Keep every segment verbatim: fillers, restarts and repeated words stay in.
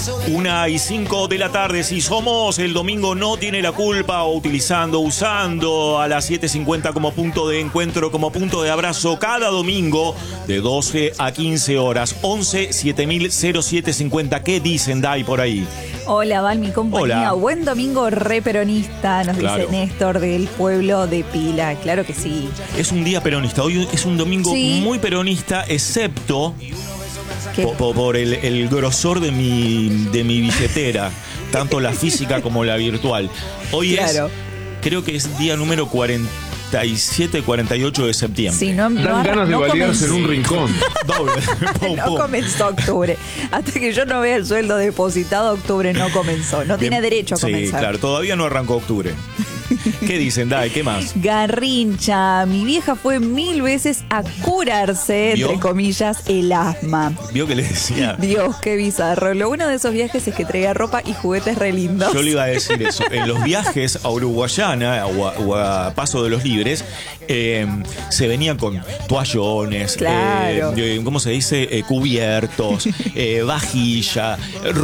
Una y cinco de la tarde, si somos el domingo no tiene la culpa, o utilizando, usando a las siete cincuenta como punto de encuentro, como punto de abrazo, cada domingo de doce a quince horas, once siete mil cero siete cincuenta. ¿Qué dicen, Dai, por ahí? Hola, Val, mi compañía. Hola. Buen domingo re peronista, nos Claro. dice Néstor del pueblo de Pila. Claro que sí. Es un día peronista, hoy es un domingo Sí. muy peronista, excepto ¿Qué? po- po- por el, el grosor de mi, de mi billetera, tanto la física como la virtual. Hoy Claro. es, creo que es día número cuarenta y siete, cuarenta y ocho de septiembre. Sí, no, no, Dan ganas de no balearse en comenzó- un rincón. Doble. Pum, No pum. comenzó octubre. Hasta que yo no vea el sueldo depositado, octubre no comenzó. No tiene Bien. derecho a Sí, comenzar. claro, todavía no arrancó octubre. ¿Qué dicen, Dai? ¿Qué más? Garrincha, mi vieja fue mil veces a curarse, ¿Vio? entre comillas, el asma. Vio que le decía. Dios, qué bizarro. Lo bueno de esos viajes es que traía ropa y juguetes re lindos. Yo le iba a decir eso. En los viajes a Uruguayana o a, o a Paso de los Libres, eh, se venían con toallones, Claro. eh, ¿cómo se dice? Eh, cubiertos, eh, vajilla,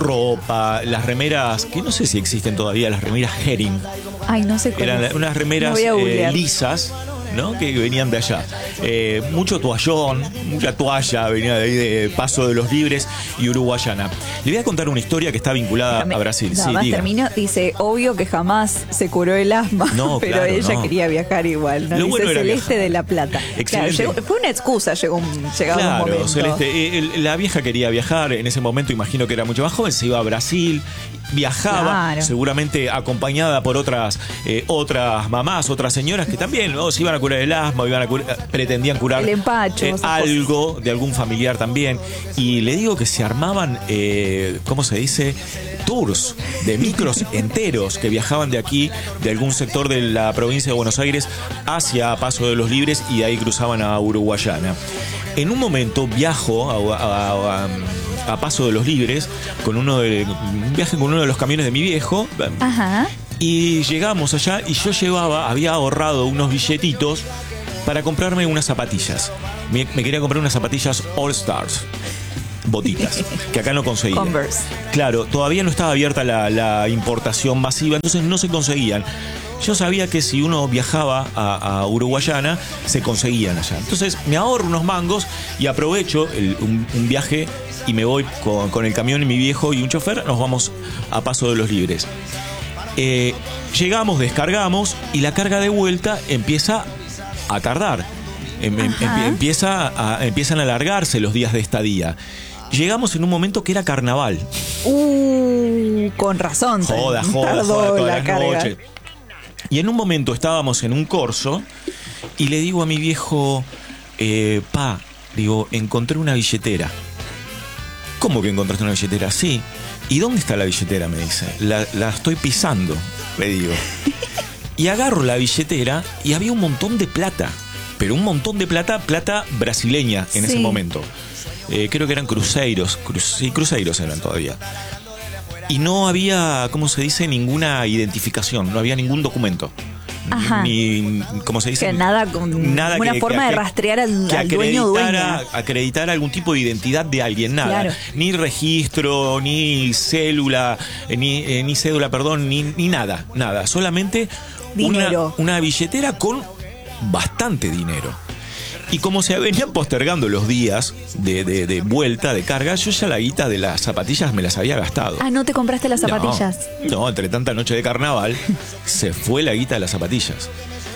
ropa, las remeras, que no sé si existen todavía, las remeras Herring. Ay, no sé cómo. Eran es. unas remeras No voy a eh, googlear. lisas, ¿no? Que venían de allá. Eh, mucho toallón, mucha toalla venía de ahí de Paso de los Libres y Uruguayana. Le voy a contar una historia que está vinculada Déjame- a Brasil. Nada Sí, más diga. termino, dice, obvio que jamás se curó el asma, No, pero claro, ella no. quería viajar igual. ¿no? Lo Dice bueno era Celeste viajar. de La Plata. Claro, Excelente. llegó- fue una excusa, llegó un, llegado un Claro, momento. Celeste, eh, el- la vieja quería viajar, en ese momento imagino que era mucho más joven, se iba a Brasil, viajaba, Claro. seguramente acompañada por otras eh, otras mamás, otras señoras que también, ¿no? Se iban a curar el asma, iban a curar- pretendían curar El empacho, esas algo de algún familiar también. Y le digo que se armaban, eh, ¿cómo se dice? Tours de micros enteros que viajaban de aquí, de algún sector de la provincia de Buenos Aires, hacia Paso de los Libres y de ahí cruzaban a Uruguayana. En un momento viajo a, a- a- a Paso de los Libres con uno de un viaje con uno de los camiones de mi viejo. Ajá. Y llegamos allá y yo llevaba, había ahorrado unos billetitos para comprarme unas zapatillas. Me, me quería comprar unas zapatillas All Stars, botitas, que acá no conseguía. Converse. Claro, todavía no estaba abierta la, la importación masiva, entonces no se conseguían. Yo sabía que si uno viajaba a, a Uruguayana, se conseguían allá. Entonces me ahorro unos mangos y aprovecho el- un, un viaje y me voy con, con el camión y mi viejo y un chofer, nos vamos a Paso de los Libres. Eh, llegamos, descargamos y la carga de vuelta empieza a tardar. Em- em- Ajá. empie- empieza a, empiezan a alargarse los días de estadía. Llegamos en un momento que era carnaval. Uh, con razón. Joda, joda, tardó joda, todas la las carga. noches. Y en un momento estábamos en un corso y le digo a mi viejo, eh, pa, digo, encontré una billetera. ¿Cómo que encontraste una billetera? Sí. ¿Y dónde está la billetera? Me dice. La, la estoy pisando, le digo. Y agarro la billetera y había un montón de plata. Pero un montón de plata, plata brasileña en ese Sí. momento. Eh, creo que eran cruceiros. Cru- sí, cruceiros eran todavía. Y no había, ¿cómo se dice? Ninguna identificación, no había ningún documento. Ajá. Ni, ¿cómo se dice? Que nada, con Nada una que- forma que- de rastrear al, que al dueño o acreditara, dueña. acreditar algún tipo de identidad de alguien, nada. Claro. Ni registro, ni célula, eh, ni, eh, ni cédula, perdón, ni, ni nada, nada. Solamente Dinero. Una, una billetera con bastante dinero. Y como se venían postergando los días de, de- de vuelta, de carga, yo ya la guita de las zapatillas me las había gastado. Ah, ¿no te compraste las No, zapatillas? No, entre tanta noche de carnaval, se fue la guita de las zapatillas.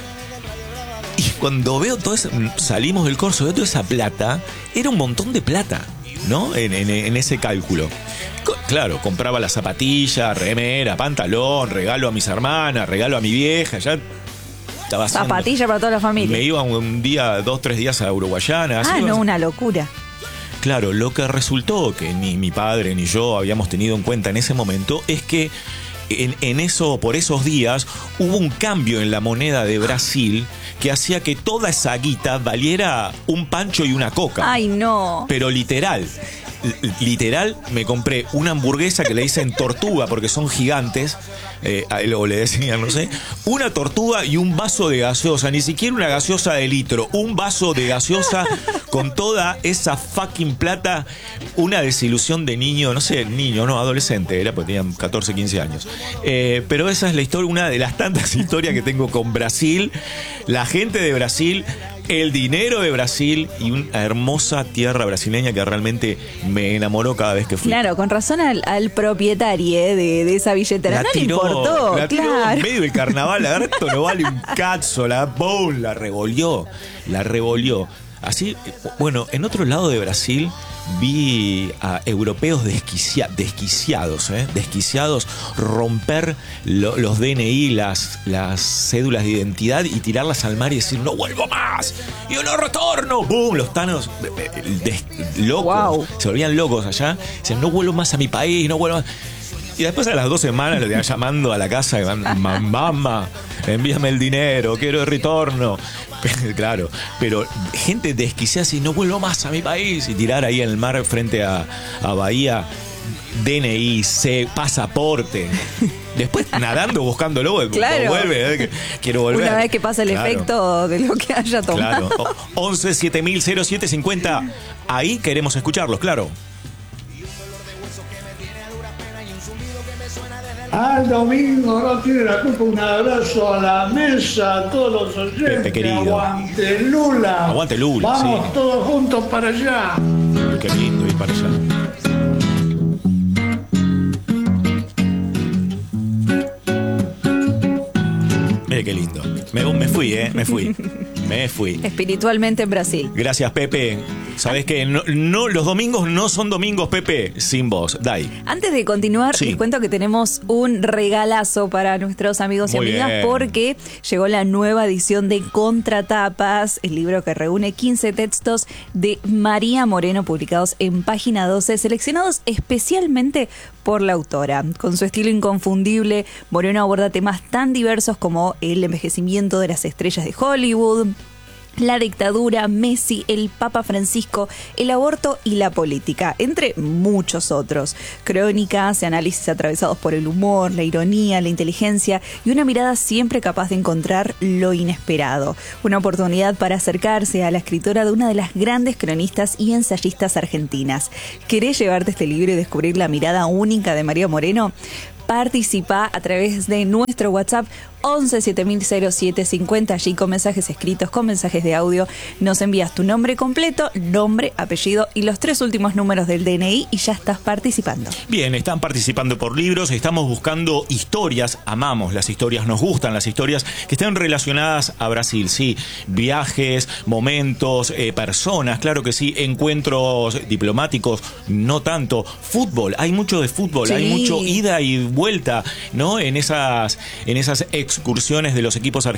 Y cuando veo todo eso, salimos del corso, veo toda esa plata, era un montón de plata, ¿no? En, en- en ese cálculo. Co- Claro, compraba la zapatilla, remera, pantalón, regalo a mis hermanas, regalo a mi vieja, ya estaba haciendo- Zapatilla para toda la familia. Me iba un, un día, dos, tres días a Uruguayana. así Ah, iba- no, una locura. Claro, lo que resultó, que ni mi padre ni yo habíamos tenido en cuenta en ese momento, es que en, en eso, por esos días, hubo un cambio en la moneda de Brasil que hacía que toda esa guita valiera un pancho y una coca. Ay, no. Pero literal. literal, me compré una hamburguesa que le dicen tortuga porque son gigantes, eh, o le decían, no sé, una tortuga y un vaso de gaseosa, ni siquiera una gaseosa de litro, un vaso de gaseosa con toda esa fucking plata, una desilusión de niño, no sé, niño, no, adolescente, era porque tenían catorce, quince años. Eh, pero esa es la historia, una de las tantas historias que tengo con Brasil, la gente de Brasil, el dinero de Brasil y una hermosa tierra brasileña que realmente me enamoró cada vez que fui. Claro, con razón al, al propietario eh, de, de esa billetera. La no tiró, le importó, la tiró claro. en medio del carnaval, la verdad, esto no vale un cazzo, la boom, la revolvió, la revolvió. Así, bueno, en otro lado de Brasil vi a europeos desquicia, desquiciados, ¿eh? desquiciados, romper lo, los D N I, las, las cédulas de identidad y tirarlas al mar y decir, no vuelvo más, yo no retorno. ¡Bum! Los tanos des, locos, wow. Se volvían locos allá, dicen, no vuelvo más a mi país, no vuelvo más. Y después a las dos semanas lo tenían llamando a la casa, mamá, envíame el dinero, quiero el retorno. Claro, pero gente desquiciada así, no vuelvo más a mi país, y tirar ahí en el mar frente a, a Bahía D N I, C, pasaporte. Después nadando, buscándolo, claro. vuelve, eh, quiero volver. Una vez que pasa el claro. efecto de lo que haya tomado. Claro. once siete mil cero siete cincuenta, ahí queremos escucharlos, claro. Al domingo no tiene la culpa. Un abrazo a la mesa, a todos los oyentes. Pepe querido. Aguante Lula. Aguante Lula. Vamos sí. todos juntos para allá. Qué lindo ir para allá. Mire qué lindo. Me, me fui, ¿eh? Me fui. Me fui. Espiritualmente en Brasil. Gracias, Pepe. Sabes que no, no, los domingos no son domingos, Pepe, sin vos. Dai. Antes de continuar, sí. les cuento que tenemos un regalazo para nuestros amigos Muy y amigas bien. porque llegó la nueva edición de Contratapas, el libro que reúne quince textos de María Moreno publicados en Página doce, seleccionados especialmente por la autora. Con su estilo inconfundible, Moreno aborda temas tan diversos como el envejecimiento de las estrellas de Hollywood, la dictadura, Messi, el Papa Francisco, el aborto y la política, entre muchos otros. Crónicas y análisis atravesados por el humor, la ironía, la inteligencia y una mirada siempre capaz de encontrar lo inesperado. Una oportunidad para acercarse a la escritora de una de las grandes cronistas y ensayistas argentinas. ¿Querés llevarte este libro y descubrir la mirada única de María Moreno? Participa a través de nuestro WhatsApp once siete mil cero siete cincuenta, allí con mensajes escritos, con mensajes de audio. Nos envías tu nombre completo, nombre, apellido y los tres últimos números del D N I y ya estás participando. Bien, están participando por libros, estamos buscando historias, amamos las historias, nos gustan las historias que estén relacionadas a Brasil, sí, viajes, momentos, eh, personas, claro que sí, encuentros diplomáticos, no tanto, fútbol, hay mucho de fútbol, sí. Hay mucho ida y vuelta, ¿no? En esas, en esas excursiones de los equipos argentinos